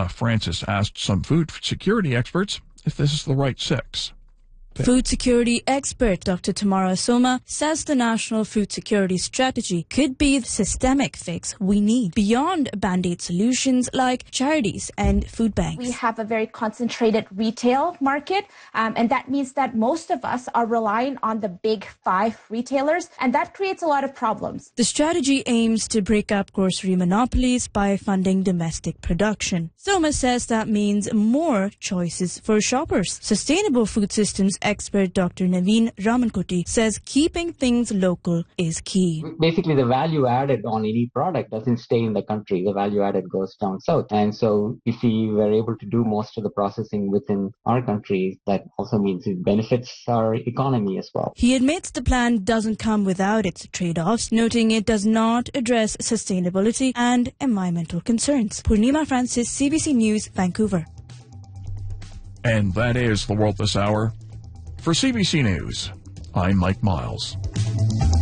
Purnima Francis asked some food security experts if this is the right fix. Food security expert Dr. Tamara Soma says the National Food Security Strategy could be the systemic fix we need beyond band-aid solutions like charities and food banks. We have a very concentrated retail market, and that means that most of us are relying on the big 5 retailers, and that creates a lot of problems. The strategy aims to break up grocery monopolies by funding domestic production. Soma says that means more choices for shoppers. Sustainable food systems expert Dr. Naveen Ramankutty says keeping things local is key. Basically, the value added on any product doesn't stay in the country. The value added goes down south. And so if we were able to do most of the processing within our country, that also means it benefits our economy as well. He admits the plan doesn't come without its trade-offs, noting it does not address sustainability and environmental concerns. Purnima Francis, CBC News, Vancouver. And that is The World This Hour. For CBC News, I'm Mike Miles.